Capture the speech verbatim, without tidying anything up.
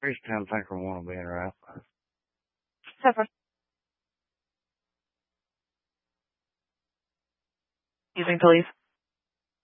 Please tell Tinker want to be in her out. Seven. Using police.